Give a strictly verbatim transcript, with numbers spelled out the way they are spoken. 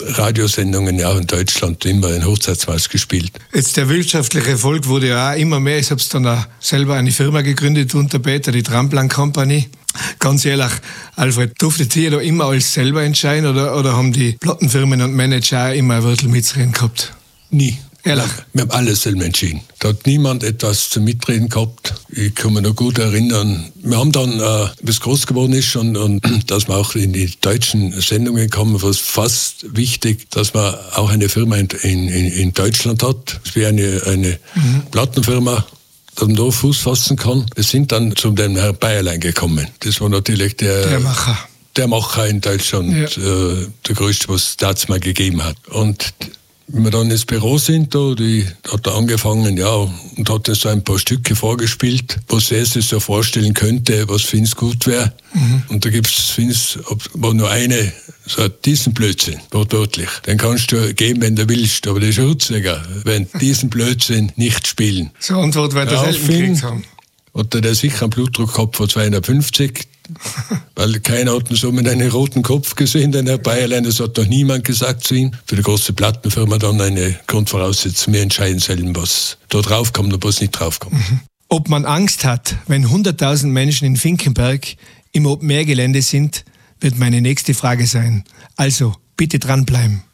Radiosendungen ja auch in Deutschland immer in Hochzeitsmaß gespielt. Jetzt der wirtschaftliche Erfolg wurde ja auch immer mehr. Ich habe dann auch selber eine Firma gegründet unter Peter, die Tramplan Company. Ganz ehrlich, Alfred, durftet ihr da immer alles selber entscheiden oder, oder haben die Plattenfirmen und Manager auch immer ein Wörtel mitzureden gehabt? Nie. Ehrlich? Wir haben alles selber entschieden. Da hat niemand etwas zu mitreden gehabt. Ich kann mich noch gut erinnern. Wir haben dann, äh, bis groß geworden ist und, und dass wir auch in die deutschen Sendungen kommen, war es fast wichtig, dass man auch eine Firma in, in, in Deutschland hat. Es wäre eine, eine mhm. Plattenfirma, dass man da Fuß fassen kann. Wir sind dann zu dem Herrn Bayerlein gekommen. Das war natürlich der... Der Macher. Der Macher in Deutschland, ja. äh, der größte, was es damals mal gegeben hat. Und wenn wir dann ins Büro sind, da, die hat er angefangen, ja, und hat uns so ein paar Stücke vorgespielt, was er sich so vorstellen könnte, was für ihn gut wäre. Mhm. Und da gibt es für ihn war nur eine, so diesen Blödsinn, wortwörtlich. Den kannst du geben, wenn du willst, aber der Schutziger, wenn diesen Blödsinn nicht spielen. So eine Antwort wird er selten gekriegt haben. Hat er sicher einen Blutdruck gehabt von zweihundertfünfzig, weil keiner hat ihn so mit einem roten Kopf gesehen, den Herr Bayerlein, das hat noch niemand gesagt zu ihm. Für die große Plattenfirma dann eine Grundvoraussetzung, wir entscheiden selber, was da draufkommt und was nicht draufkommt. Mhm. Ob man Angst hat, wenn hunderttausend Menschen in Finkenberg im Open-Air-Gelände sind, wird meine nächste Frage sein. Also, bitte dranbleiben.